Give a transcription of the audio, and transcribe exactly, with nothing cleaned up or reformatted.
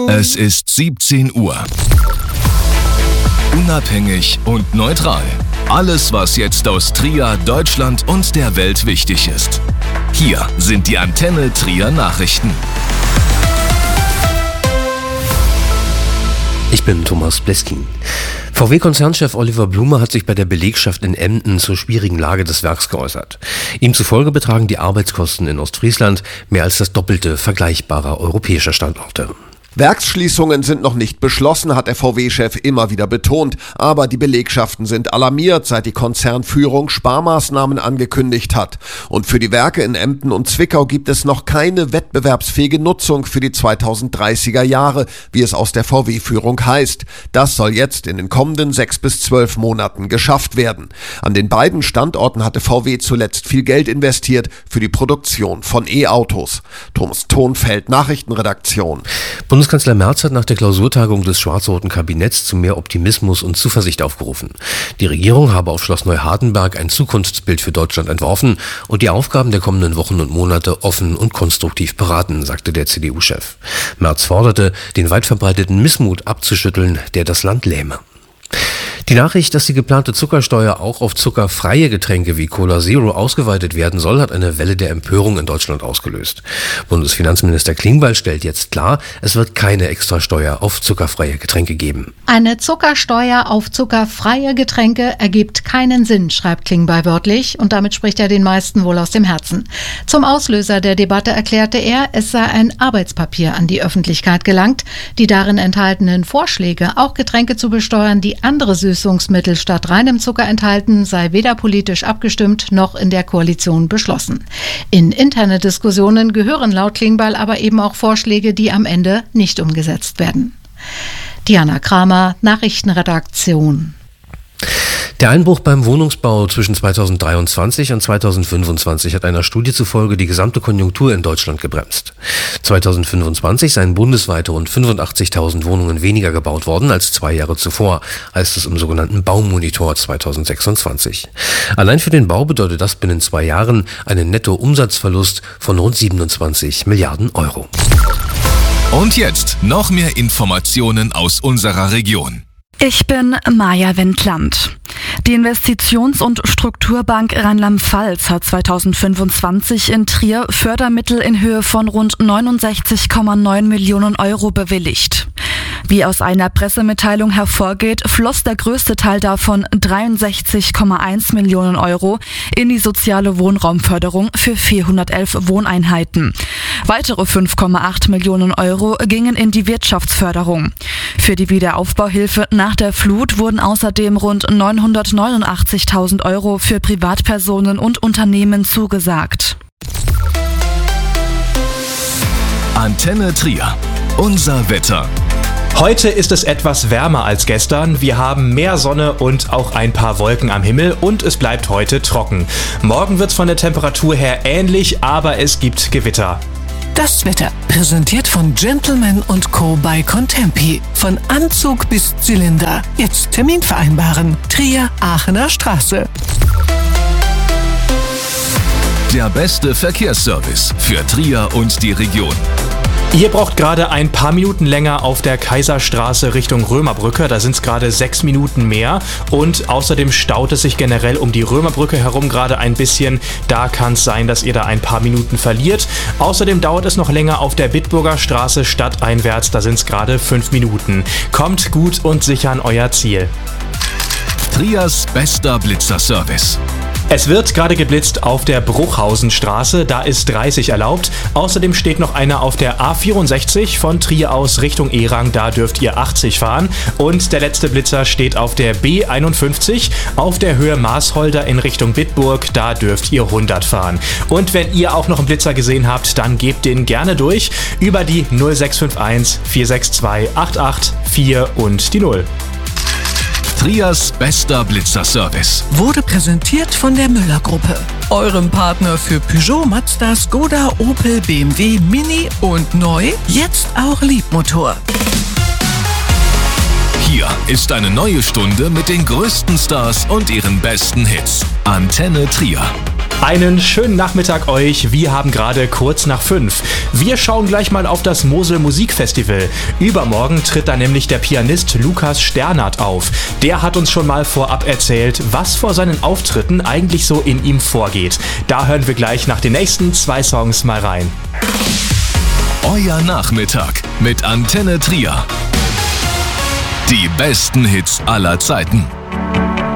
Es ist siebzehn Uhr. Unabhängig und neutral. Alles, was jetzt aus Trier, Deutschland und der Welt wichtig ist. Hier sind die Antenne Trier Nachrichten. Ich bin Thomas Bleskin. V W-Konzernchef Oliver Blume hat sich bei der Belegschaft in Emden zur schwierigen Lage des Werks geäußert. Ihm zufolge betragen die Arbeitskosten in Ostfriesland mehr als das Doppelte vergleichbarer europäischer Standorte. Werksschließungen sind noch nicht beschlossen, hat der V W-Chef immer wieder betont. Aber die Belegschaften sind alarmiert, seit die Konzernführung Sparmaßnahmen angekündigt hat. Und für die Werke in Emden und Zwickau gibt es noch keine wettbewerbsfähige Nutzung für die zweitausenddreißiger Jahre, wie es aus der V W-Führung heißt. Das soll jetzt in den kommenden sechs bis zwölf Monaten geschafft werden. An den beiden Standorten hatte V W zuletzt viel Geld investiert für die Produktion von E-Autos. Thomas Thonfeld, Nachrichtenredaktion. Bundeskanzler Merz hat nach der Klausurtagung des schwarz-roten Kabinetts zu mehr Optimismus und Zuversicht aufgerufen. Die Regierung habe auf Schloss Neuhardenberg ein Zukunftsbild für Deutschland entworfen und die Aufgaben der kommenden Wochen und Monate offen und konstruktiv beraten, sagte der C D U-Chef. Merz forderte, den weit verbreiteten Missmut abzuschütteln, der das Land lähme. Die Nachricht, dass die geplante Zuckersteuer auch auf zuckerfreie Getränke wie Cola Zero ausgeweitet werden soll, hat eine Welle der Empörung in Deutschland ausgelöst. Bundesfinanzminister Klingbeil stellt jetzt klar, es wird keine Extrasteuer auf zuckerfreie Getränke geben. Eine Zuckersteuer auf zuckerfreie Getränke ergibt keinen Sinn, schreibt Klingbeil wörtlich, und damit spricht er den meisten wohl aus dem Herzen. Zum Auslöser der Debatte erklärte er, es sei ein Arbeitspapier an die Öffentlichkeit gelangt. Die darin enthaltenen Vorschläge, auch Getränke zu besteuern, die andere Süßungsmittel statt reinem Zucker enthalten, sei weder politisch abgestimmt noch in der Koalition beschlossen. In interne Diskussionen gehören laut Klingbeil aber eben auch Vorschläge, die am Ende nicht umgesetzt werden. Diana Kramer, Nachrichtenredaktion. Der Einbruch beim Wohnungsbau zwischen zweitausenddreiundzwanzig und zweitausendfünfundzwanzig hat einer Studie zufolge die gesamte Konjunktur in Deutschland gebremst. zweitausendfünfundzwanzig seien bundesweit rund fünfundachtzigtausend Wohnungen weniger gebaut worden als zwei Jahre zuvor, heißt es im sogenannten Baumonitor zweitausendsechsundzwanzig. Allein für den Bau bedeutet das binnen zwei Jahren einen Nettoumsatzverlust von rund siebenundzwanzig Milliarden Euro. Und jetzt noch mehr Informationen aus unserer Region. Ich bin Maja Wendland. Die Investitions- und Strukturbank Rheinland-Pfalz hat zweitausendfünfundzwanzig in Trier Fördermittel in Höhe von rund neunundsechzig Komma neun Millionen Euro bewilligt. Wie aus einer Pressemitteilung hervorgeht, floss der größte Teil davon dreiundsechzig Komma eins Millionen Euro in die soziale Wohnraumförderung für vierhundertelf Wohneinheiten. Weitere fünf Komma acht Millionen Euro gingen in die Wirtschaftsförderung. Für die Wiederaufbauhilfe nach der Flut wurden außerdem rund neunhundertneunundachtzigtausend Euro für Privatpersonen und Unternehmen zugesagt. Antenne Trier. Unser Wetter. Heute ist es etwas wärmer als gestern. Wir haben mehr Sonne und auch ein paar Wolken am Himmel und es bleibt heute trocken. Morgen wird es von der Temperatur her ähnlich, aber es gibt Gewitter. Das Wetter, präsentiert von Gentleman und Co. bei Contempi. Von Anzug bis Zylinder. Jetzt Termin vereinbaren. Trier, Aachener Straße. Der beste Verkehrsservice für Trier und die Region. Ihr braucht gerade ein paar Minuten länger auf der Kaiserstraße Richtung Römerbrücke. Da sind es gerade sechs Minuten mehr. Und außerdem staut es sich generell um die Römerbrücke herum gerade ein bisschen. Da kann es sein, dass ihr da ein paar Minuten verliert. Außerdem dauert es noch länger auf der Bitburger Straße stadteinwärts. Da sind es gerade fünf Minuten. Kommt gut und sicher an euer Ziel. Triers bester Blitzerservice. Es wird gerade geblitzt auf der Bruchhausenstraße, da ist dreißig erlaubt. Außerdem steht noch einer auf der A vierundsechzig von Trier aus Richtung Erang, da dürft ihr achtzig fahren. Und der letzte Blitzer steht auf der B einundfünfzig auf der Höhe Maasholder in Richtung Bitburg, da dürft ihr hundert fahren. Und wenn ihr auch noch einen Blitzer gesehen habt, dann gebt den gerne durch über die null sechs fünf eins vier sechs zwei acht acht vier und die null. Triers bester Blitzerservice wurde präsentiert von der Müller-Gruppe, eurem Partner für Peugeot, Mazda, Skoda, Opel, B M W, Mini und neu, jetzt auch Liebmotor. Hier ist eine neue Stunde mit den größten Stars und ihren besten Hits. Antenne Trier. Einen schönen Nachmittag euch. Wir haben gerade kurz nach fünf. Wir schauen gleich mal auf das Mosel Musikfestival. Übermorgen tritt da nämlich der Pianist Lukas Sternert auf. Der hat uns schon mal vorab erzählt, was vor seinen Auftritten eigentlich so in ihm vorgeht. Da hören wir gleich nach den nächsten zwei Songs mal rein. Euer Nachmittag mit Antenne Trier. Die besten Hits aller Zeiten.